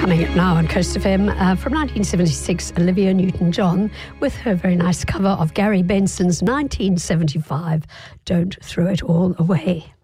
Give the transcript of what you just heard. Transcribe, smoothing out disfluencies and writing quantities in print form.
Coming up now on Coast FM, from 1976, Olivia Newton-John with her very nice cover of Gary Benson's 1975 Don't Throw It All Away.